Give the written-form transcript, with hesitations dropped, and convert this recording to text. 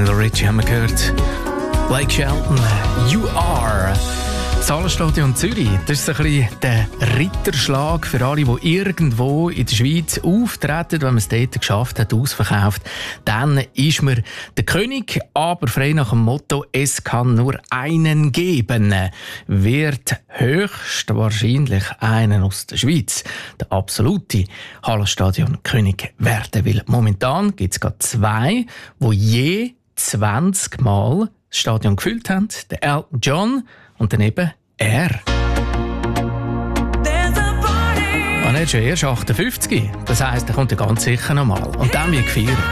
Lionel Richie haben wir gehört. Blake Shelton, You Are. Das Hallenstadion Zürich, das ist so ein bisschen der Ritterschlag für alle, die irgendwo in der Schweiz auftreten. Wenn man es dort geschafft hat, ausverkauft, dann ist man der König, aber frei nach dem Motto, es kann nur einen geben. Wird höchstwahrscheinlich einen aus der Schweiz, der absolute Hallenstadion-König werden. Weil momentan gibt es gerade zwei, die je 20 Mal das Stadion gefüllt haben. Der Elton John und daneben er. Und er ist schon erst 58. Das heisst, er kommt ja ganz sicher noch mal. Und dann wird gefeiert.